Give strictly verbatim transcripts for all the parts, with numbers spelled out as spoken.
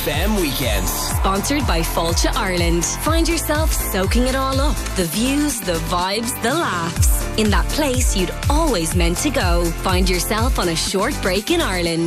F M weekends. Sponsored by Fáilte Ireland. Find yourself soaking it all up. The views, the vibes, the laughs. In that place you'd always meant to go. Find yourself on a short break in Ireland.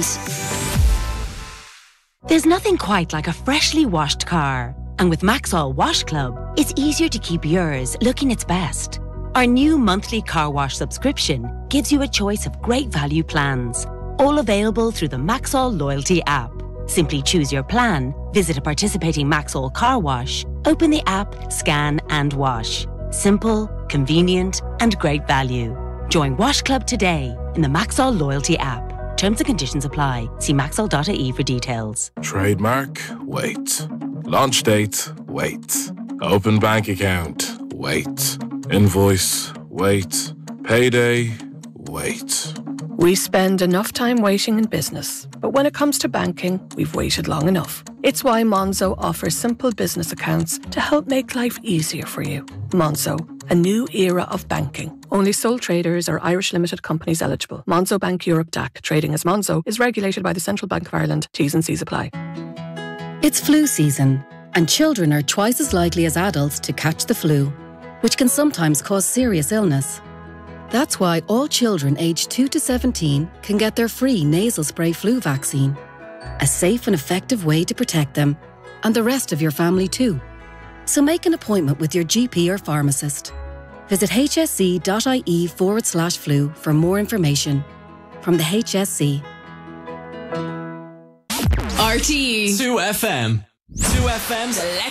There's nothing quite like a freshly washed car. And with Maxol Wash Club, it's easier to keep yours looking its best. Our new monthly car wash subscription gives you a choice of great value plans, all available through the Maxol Loyalty app. Simply choose your plan, visit a participating Maxol car wash, open the app, scan and wash. Simple, convenient and great value. Join Wash Club today in the Maxol Loyalty app. Terms and conditions apply. See maxol dot I E for details. Trademark? Wait. Launch date? Wait. Open bank account? Wait. Invoice? Wait. Payday? Wait. We spend enough time waiting in business, but when it comes to banking, we've waited long enough. It's why Monzo offers simple business accounts to help make life easier for you. Monzo, a new era of banking. Only sole traders or Irish limited companies eligible. Monzo Bank Europe D A C, trading as Monzo, is regulated by the Central Bank of Ireland. T's and C's apply. It's flu season, and children are twice as likely as adults to catch the flu, which can sometimes cause serious illness. That's why all children aged two to seventeen can get their free nasal spray flu vaccine. A safe and effective way to protect them, and the rest of your family too. So make an appointment with your G P or pharmacist. Visit hsc.ie forward slash flu for more information. From the H S C. R T E two F M. two F M's